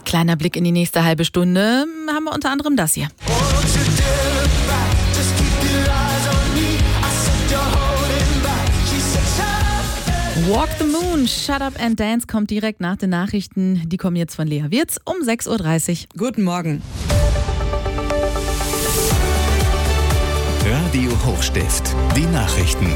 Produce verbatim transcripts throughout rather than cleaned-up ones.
Kleiner Blick in die nächste halbe Stunde haben wir unter anderem das hier. Walk the Moon, Shut Up and Dance kommt direkt nach den Nachrichten. Die kommen jetzt von Lea Wirz um sechs Uhr dreißig. Guten Morgen. Radio Hochstift, die Nachrichten.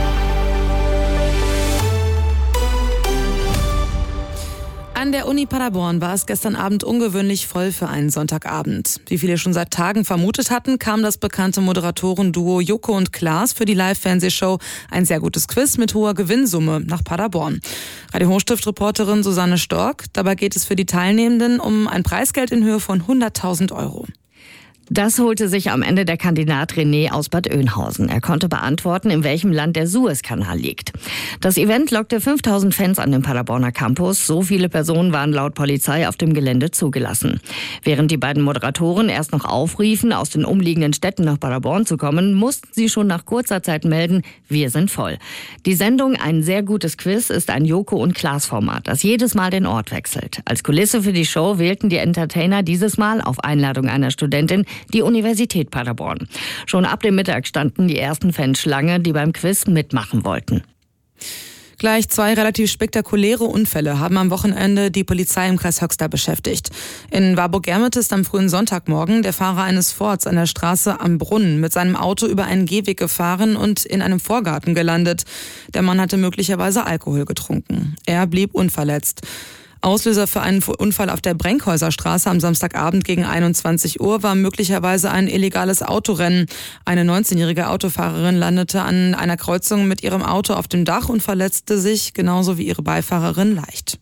An der Uni Paderborn war es gestern Abend ungewöhnlich voll für einen Sonntagabend. Wie viele schon seit Tagen vermutet hatten, kam das bekannte Moderatorenduo Joko und Klaas für die Live-Fernsehshow Ein sehr gutes Quiz mit hoher Gewinnsumme nach Paderborn. Radio Hochstift-Reporterin Susanne Stork. Dabei geht es für die Teilnehmenden um ein Preisgeld in Höhe von hunderttausend Euro. Das holte sich am Ende der Kandidat René aus Bad Oeynhausen. Er konnte beantworten, in welchem Land der Suezkanal liegt. Das Event lockte fünftausend Fans an den Paderborner Campus. So viele Personen waren laut Polizei auf dem Gelände zugelassen. Während die beiden Moderatoren erst noch aufriefen, aus den umliegenden Städten nach Paderborn zu kommen, mussten sie schon nach kurzer Zeit melden, wir sind voll. Die Sendung Ein sehr gutes Quiz ist ein Joko- und Klaas-Format, das jedes Mal den Ort wechselt. Als Kulisse für die Show wählten die Entertainer dieses Mal auf Einladung einer Studentin die Universität Paderborn. Schon ab dem Mittag standen die ersten Fans Schlange, die beim Quiz mitmachen wollten. Gleich zwei relativ spektakuläre Unfälle haben am Wochenende die Polizei im Kreis Höxter beschäftigt. In Warburg-Germet ist am frühen Sonntagmorgen der Fahrer eines Fords an der Straße Am Brunnen mit seinem Auto über einen Gehweg gefahren und in einem Vorgarten gelandet. Der Mann hatte möglicherweise Alkohol getrunken. Er blieb unverletzt. Auslöser für einen Unfall auf der Brenkhäuser Straße am Samstagabend gegen einundzwanzig Uhr war möglicherweise ein illegales Autorennen. Eine neunzehnjährige Autofahrerin landete an einer Kreuzung mit ihrem Auto auf dem Dach und verletzte sich, genauso wie ihre Beifahrerin, leicht.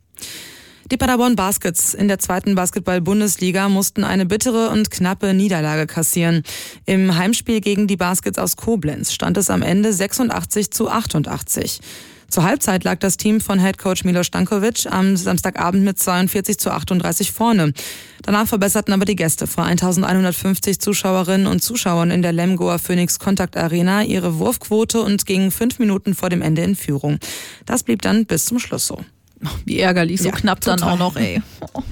Die Paderborn Baskets in der zweiten Basketball-Bundesliga mussten eine bittere und knappe Niederlage kassieren. Im Heimspiel gegen die Baskets aus Koblenz stand es am Ende sechsundachtzig zu achtundachtzig. Zur Halbzeit lag das Team von Headcoach Milo Stankovic am Samstagabend mit zweiundvierzig zu achtunddreißig vorne. Danach verbesserten aber die Gäste vor eintausendeinhundertfünfzig Zuschauerinnen und Zuschauern in der Lemgoer Phoenix Contact Arena ihre Wurfquote und gingen fünf Minuten vor dem Ende in Führung. Das blieb dann bis zum Schluss so. Wie ärgerlich, so ja, knapp total. Dann auch noch, ey.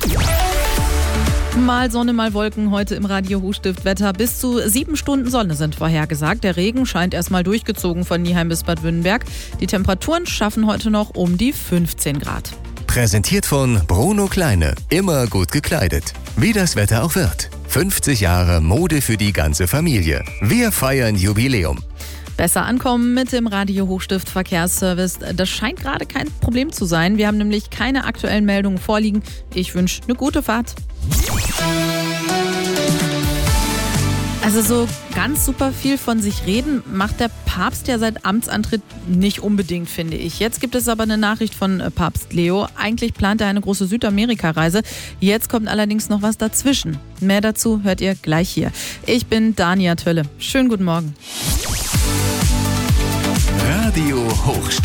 Mal Sonne, mal Wolken heute im Radio Hochstift Wetter. Bis zu sieben Stunden Sonne sind vorhergesagt. Der Regen scheint erstmal durchgezogen von Nieheim bis Bad Wünnenberg. Die Temperaturen schaffen heute noch um die fünfzehn Grad. Präsentiert von Bruno Kleine. Immer gut gekleidet. Wie das Wetter auch wird. fünfzig Jahre Mode für die ganze Familie. Wir feiern Jubiläum. Besser ankommen mit dem Radio Hochstift Verkehrsservice. Das scheint gerade kein Problem zu sein. Wir haben nämlich keine aktuellen Meldungen vorliegen. Ich wünsche eine gute Fahrt. Also so ganz super viel von sich reden macht der Papst ja seit Amtsantritt nicht unbedingt, finde ich. Jetzt gibt es aber eine Nachricht von Papst Leo. Eigentlich plant er eine große Südamerika-Reise. Jetzt kommt allerdings noch was dazwischen. Mehr dazu hört ihr gleich hier. Ich bin Dania Tölle. Schönen guten Morgen. Radio Hochstift.